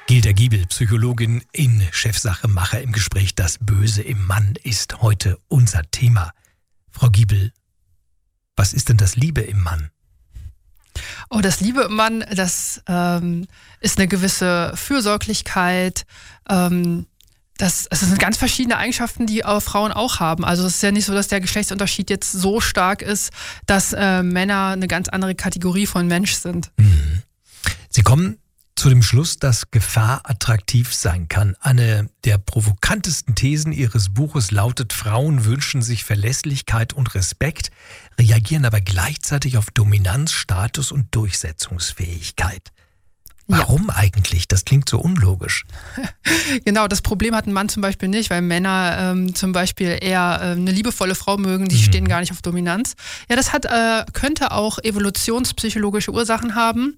Gilda Giebel, Psychologin in Chefsache Macher im Gespräch. Das Böse im Mann ist heute unser Thema. Frau Giebel, was ist denn das Liebe im Mann? Oh, das Liebe im Mann, das ist eine gewisse Fürsorglichkeit. Das sind ganz verschiedene Eigenschaften, die Frauen auch haben. Also es ist ja nicht so, dass der Geschlechtsunterschied jetzt so stark ist, dass Männer eine ganz andere Kategorie von Mensch sind. Sie kommen zu dem Schluss, dass Gefahr attraktiv sein kann. Eine der provokantesten Thesen Ihres Buches lautet: Frauen wünschen sich Verlässlichkeit und Respekt, reagieren aber gleichzeitig auf Dominanz, Status und Durchsetzungsfähigkeit. Warum eigentlich? Das klingt so unlogisch. Genau, das Problem hat ein Mann zum Beispiel nicht, weil Männer zum Beispiel eher eine liebevolle Frau mögen, die stehen gar nicht auf Dominanz. Ja, das könnte auch evolutionspsychologische Ursachen haben.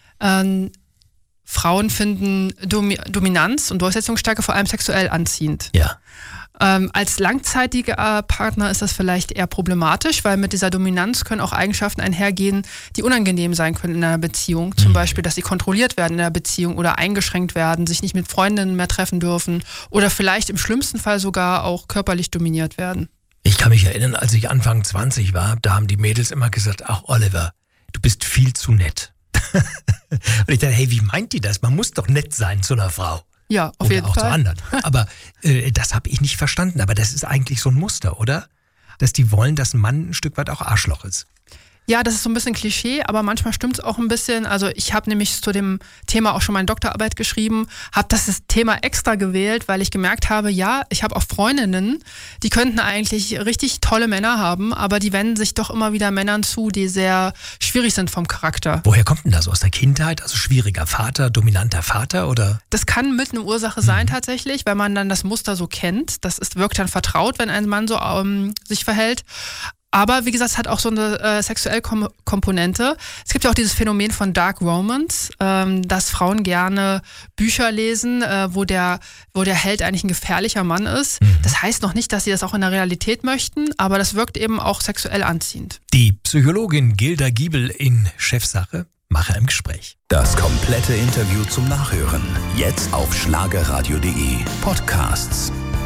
Frauen finden Dominanz und Durchsetzungsstärke vor allem sexuell anziehend. Ja. Als langzeitiger Partner ist das vielleicht eher problematisch, weil mit dieser Dominanz können auch Eigenschaften einhergehen, die unangenehm sein können in einer Beziehung. Zum Beispiel, dass sie kontrolliert werden in einer Beziehung oder eingeschränkt werden, sich nicht mit Freundinnen mehr treffen dürfen oder vielleicht im schlimmsten Fall sogar auch körperlich dominiert werden. Ich kann mich erinnern, als ich Anfang 20 war, da haben die Mädels immer gesagt: Ach Oliver, du bist viel zu nett. Und ich dachte, hey, wie meint die das? Man muss doch nett sein zu einer Frau. Ja, auf oder jeden auch Fall. zu anderen. Aber das habe ich nicht verstanden. Aber das ist eigentlich so ein Muster, oder? Dass die wollen, dass ein Mann ein Stück weit auch Arschloch ist. Ja, das ist so ein bisschen Klischee, aber manchmal stimmt es auch ein bisschen. Also ich habe nämlich zu dem Thema auch schon meine Doktorarbeit geschrieben, habe das Thema extra gewählt, weil ich gemerkt habe, ja, ich habe auch Freundinnen, die könnten eigentlich richtig tolle Männer haben, aber die wenden sich doch immer wieder Männern zu, die sehr schwierig sind vom Charakter. Woher kommt denn das? Aus der Kindheit? Also schwieriger Vater, dominanter Vater, oder? Das kann mit eine Ursache sein tatsächlich, weil man dann das Muster so kennt. Wirkt dann vertraut, wenn ein Mann so sich verhält. Aber wie gesagt, es hat auch so eine sexuelle Komponente. Es gibt ja auch dieses Phänomen von Dark Romance, dass Frauen gerne Bücher lesen, wo der Held eigentlich ein gefährlicher Mann ist. Das heißt noch nicht, dass sie das auch in der Realität möchten, aber das wirkt eben auch sexuell anziehend. Die Psychologin Gilda Giebel in Chefsache Macher im Gespräch. Das komplette Interview zum Nachhören. Jetzt auf schlagerradio.de Podcasts.